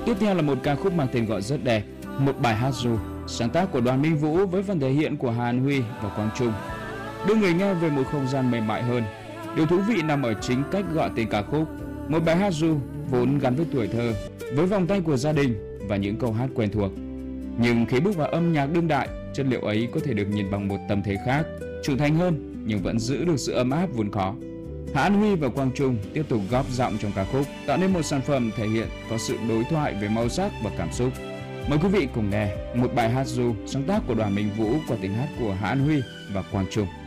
Tiếp theo là một ca khúc mang tên gọi rất đẹp, một bài hát ru, sáng tác của Đoàn Minh Vũ với phần thể hiện của Hà An Huy và Quang Trung, đưa người nghe về một không gian mềm mại hơn. Điều thú vị nằm ở chính cách gọi tên ca khúc, một bài hát ru vốn gắn với tuổi thơ, với vòng tay của gia đình và những câu hát quen thuộc. Nhưng khi bước vào âm nhạc đương đại, chất liệu ấy có thể được nhìn bằng một tâm thế khác, trưởng thành hơn nhưng vẫn giữ được sự ấm áp vốn có. Hà An Huy và Quang Trung tiếp tục góp giọng trong ca khúc, tạo nên một sản phẩm thể hiện có sự đối thoại về màu sắc và cảm xúc. Mời quý vị cùng nghe một bài hát ru sáng tác của Đoàn Minh Vũ qua tiếng hát của Hà An Huy và Quang Trung.